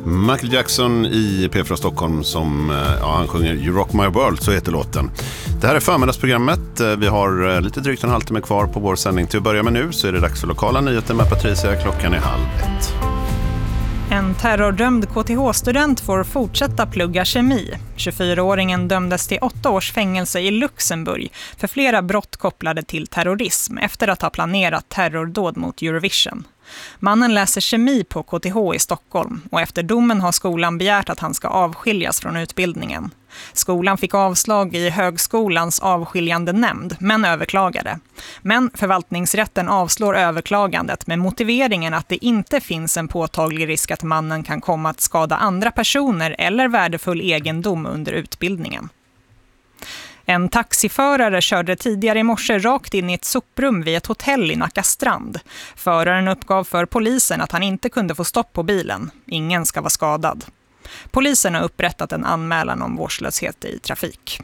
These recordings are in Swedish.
Michael Jackson i P4 Stockholm som han sjunger You Rock My World, så heter låten. Det här är förmiddagsprogrammet. Vi har lite drygt en halvtimme kvar på vår sändning. Till att börja med nu så är det dags för lokala nyheter med Patricia. Klockan är 12:30. En terrordömd KTH-student får fortsätta plugga kemi. 24-åringen dömdes till 8 års fängelse i Luxemburg för flera brott kopplade till terrorism efter att ha planerat terrordåd mot Eurovision. Mannen läser kemi på KTH i Stockholm och efter domen har skolan begärt att han ska avskiljas från utbildningen. Skolan fick avslag i högskolans avskiljande nämnd men överklagade. Men förvaltningsrätten avslår överklagandet med motiveringen att det inte finns en påtaglig risk att mannen kan komma att skada andra personer eller värdefull egendom under utbildningen. En taxiförare körde tidigare i morse rakt in i ett soprum vid ett hotell i Nacka Strand. Föraren uppgav för polisen att han inte kunde få stopp på bilen. Ingen ska vara skadad. Polisen har upprättat en anmälan om vårdslöshet i trafik.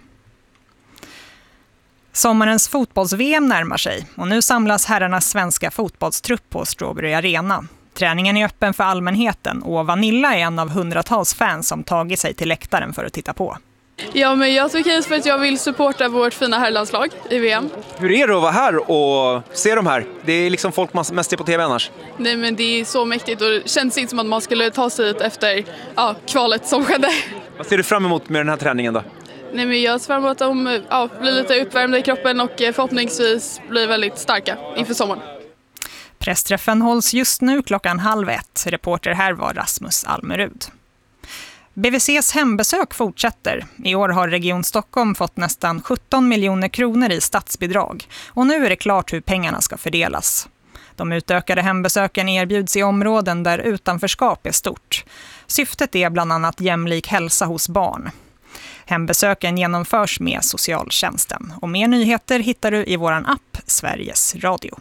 Sommarens fotbolls-VM närmar sig och nu samlas herrarnas svenska fotbollstrupp på Strawberry Arena. Träningen är öppen för allmänheten och Vanilla är en av hundratals fans som tagit sig till läktaren för att titta på. Ja, men jag tycker det för att jag vill supporta vårt fina herrlandslag i VM. Hur är det att vara här och se de här? Det är liksom folk man mest ser på tv annars. Nej, men det är så mäktigt och det känns inte som att man skulle ta sig hit efter kvalet som skedde. Vad ser du fram emot med den här träningen då? Nej, men jag ser fram emot att de blir lite uppvärmda i kroppen och förhoppningsvis blir väldigt starka inför sommaren. Pressträffen hålls just nu 12:30. Reporter här var Rasmus Almerud. BVCs hembesök fortsätter. I år har Region Stockholm fått nästan 17 miljoner kronor i statsbidrag. Och nu är det klart hur pengarna ska fördelas. De utökade hembesöken erbjuds i områden där utanförskap är stort. Syftet är bland annat jämlik hälsa hos barn. Hembesöken genomförs med socialtjänsten. Och mer nyheter hittar du i våran app Sveriges Radio.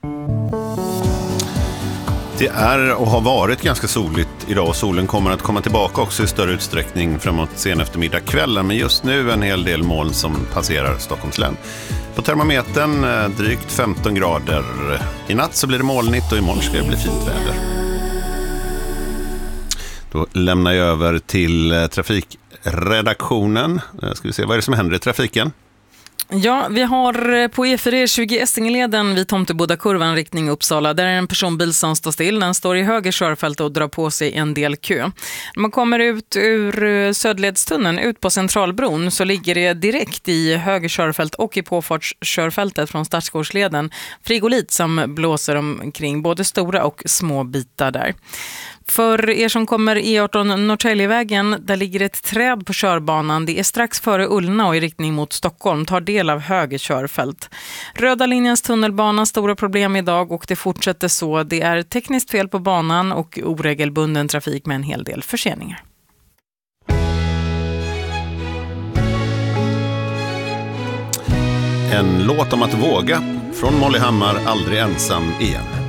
Det är och har varit ganska soligt idag och solen kommer att komma tillbaka också i större utsträckning framåt sen eftermiddag kvällen. Men just nu en hel del moln som passerar Stockholms län. På termometern drygt 15 grader. I natt så blir det molnigt och imorgon ska det bli fint väder. Då lämnar jag över till trafikredaktionen. Ska vi se vad är det som händer i trafiken? Ja, vi har på E4 20 Essingeleden vid Tomtebodakurvan riktning Uppsala. Där är en personbil som står still. Den står i höger körfält och drar på sig en del kö. När man kommer ut ur Södledstunneln ut på Centralbron så ligger det direkt i höger körfält och i påfartskörfältet från Stadsgårdsleden frigolit som blåser omkring både stora och små bitar där. För er som kommer E18 Norrtäljevägen, där ligger ett träd på körbanan. Det är strax före Ullna och i riktning mot Stockholm. Tar del av höger körfält. Röda linjens tunnelbana, stora problem idag och det fortsätter så. Det är tekniskt fel på banan och oregelbunden trafik med en hel del förseningar. En låt om att våga från Molly Hammar, Aldrig ensam igen.